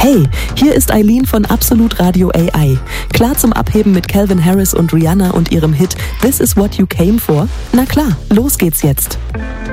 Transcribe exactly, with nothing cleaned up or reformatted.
Hey, hier ist Eileen von Absolut Radio A I. Klar zum Abheben mit Calvin Harris und Rihanna und ihrem Hit This Is What You Came For? Na klar, los geht's jetzt.